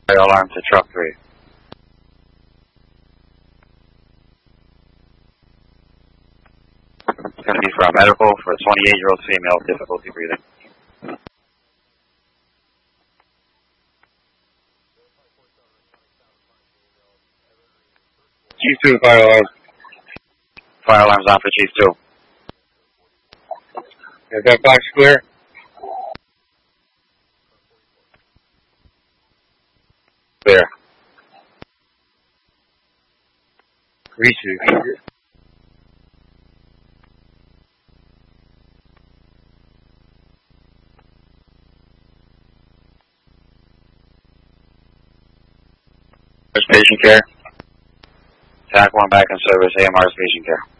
Fire alarm to truck 3. It's going to be for a medical for a 28-year-old female with difficulty breathing. Chief 2, fire alarm. Fire alarm's on for Chief 2. Is that box clear? Clear. Reach. Patient care. TAC 1 back in service, AMR's patient care.